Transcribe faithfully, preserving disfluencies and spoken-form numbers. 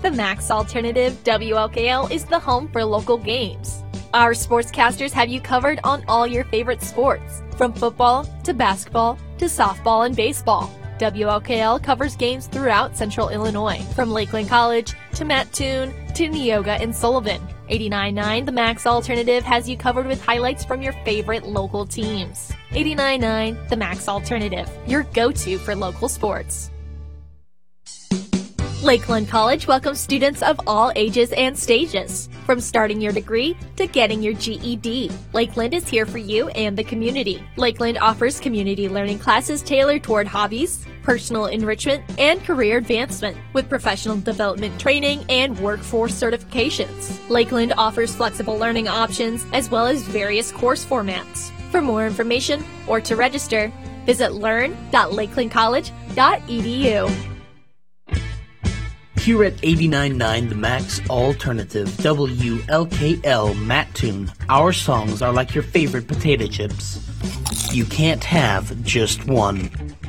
The Max Alternative W L K L is the home for local games. Our sportscasters have you covered on all your favorite sports, from football to basketball to softball and baseball. W L K L covers games throughout Central Illinois, from Lakeland College to Mattoon to Neoga and Sullivan. eighty-nine point nine The Max Alternative has you covered with highlights from your favorite local teams. eighty-nine point nine The Max Alternative, your go-to for local sports. Lakeland College welcomes students of all ages and stages, from starting your degree to getting your G E D. Lakeland is here for you and the community. Lakeland offers community learning classes tailored toward hobbies, personal enrichment, and career advancement, with professional development training and workforce certifications. Lakeland offers flexible learning options as well as various course formats. For more information or to register, visit learn dot lakeland college dot e d u. Here at eighty-nine point nine The Max Alternative W L K L Mattoon, our songs are like your favorite potato chips. You can't have just one.